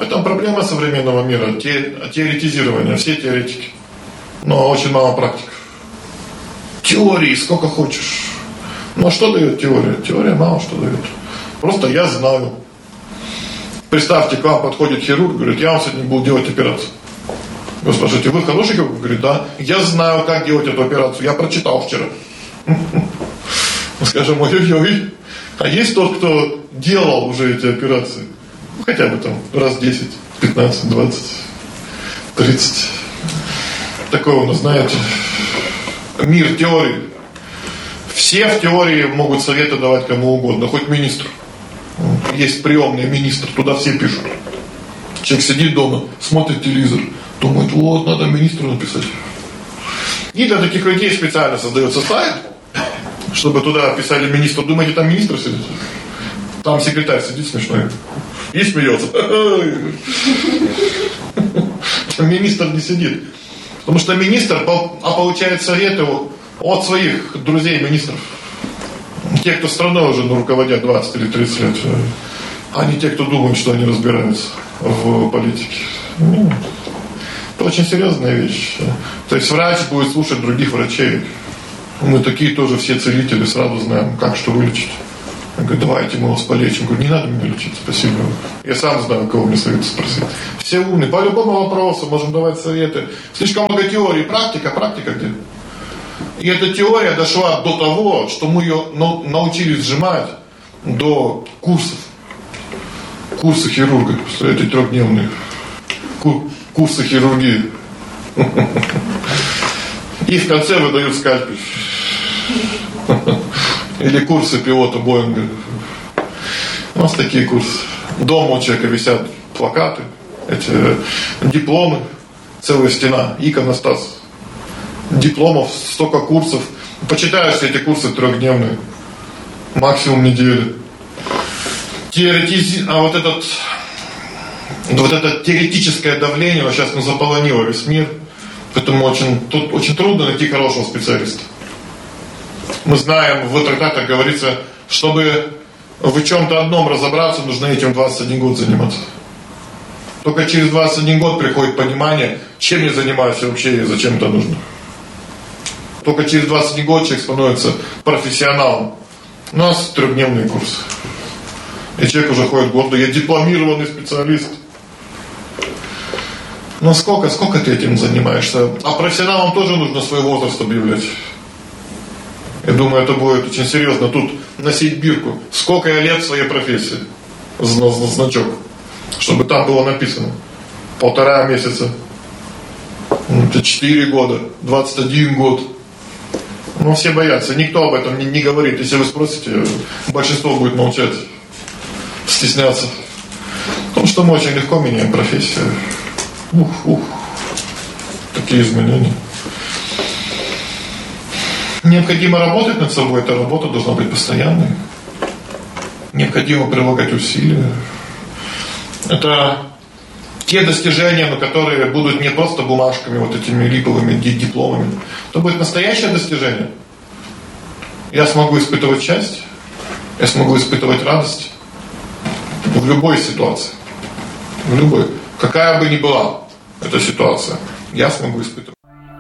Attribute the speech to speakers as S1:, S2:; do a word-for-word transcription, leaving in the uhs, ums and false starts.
S1: Поэтому проблема современного мира те, теоретизирование, все теоретики. Но очень мало практик. Теории сколько хочешь. Но что дает теория? Теория мало что дает. Просто я знаю. Представьте, к вам подходит хирург, говорит, я вам сегодня буду делать операцию. Вы спрашиваете, вы хороший хирург? Говорит, да. Я знаю, как делать эту операцию. Я прочитал вчера. Мы скажем, ой-ой-ой. А есть тот, кто делал уже эти операции? Хотя бы там раз десять, пятнадцать, двадцать, тридцать. Такое у нас, знаете, мир теории. Все в теории могут советы давать кому угодно, хоть министр. Есть приемный министр, туда все пишут. Человек сидит дома, смотрит телевизор, думает, вот, надо министру написать. И для таких людей специально создается сайт, чтобы туда писали министру. Думаете, там министр сидит? Там секретарь сидит смешной и смеется. Министр не сидит. Потому что министр получает советы от своих друзей-министров. Те, кто страной уже руководят двадцать или тридцать лет, а не те, кто думают, что они разбираются в политике. Это очень серьезная вещь. То есть врач будет слушать других врачей. Мы такие тоже все целители, сразу знаем, как что вылечить. Я говорю, давайте мы вас полечим. Я говорю, не надо меня лечить, спасибо. Я сам знаю, кого мне совет спросить. Все умные, по любому вопросу можем давать советы. Слишком много теории, практика, практика где? И эта теория дошла до того, что мы ее научились сжимать до курсов. Курсы хирурга, эти трехдневные. Курсы хирургии. И в конце выдают скальпель. Или курсы пилота Боинга. У нас такие курсы. Дома у человека висят плакаты, эти дипломы, целая стена, иконостас. Дипломов, столько курсов. Почитаешь все эти курсы трехдневные. Максимум недели. Теоретизи... А вот этот вот это теоретическое давление сейчас ну, заполонило весь мир. Поэтому очень, тут очень трудно найти хорошего специалиста. Мы знаем, в трактатах говорится, чтобы в чем-то одном разобраться, нужно этим двадцать один год заниматься. Только через двадцать один год приходит понимание, чем я занимаюсь вообще и зачем это нужно. Только через двадцать один год человек становится профессионалом. У нас трехдневный курс. И человек уже ходит гордо, я дипломированный специалист. Но сколько, сколько ты этим занимаешься? А профессионалам тоже нужно свой возраст объявлять. Я думаю, это будет очень серьезно. Тут носить бирку. Сколько я лет в своей профессии? Значок. Чтобы там было написано. Полтора месяца. Четыре года. Двадцать один год. Но все боятся. Никто об этом не, не говорит. Если вы спросите, большинство будет молчать. Стесняться. Потому что мы очень легко меняем профессию. Ух, ух. Такие изменения. Необходимо работать над собой, эта работа должна быть постоянной. Необходимо прилагать усилия. Это те достижения, на которые будут не просто бумажками, вот этими липовыми дипломами. Это будет настоящее достижение. Я смогу испытывать счастье, я смогу испытывать радость в любой ситуации. В любой. Какая бы ни была эта ситуация, я смогу испытывать.